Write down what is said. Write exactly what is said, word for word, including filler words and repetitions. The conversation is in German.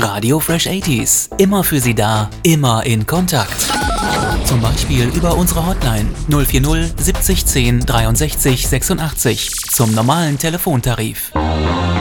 Radio Fresh achtziger, immer für Sie da, immer in Kontakt. Zum Beispiel über unsere Hotline null vier null siebzig zehn dreiundsechzig sechsundachtzig zum normalen Telefontarif.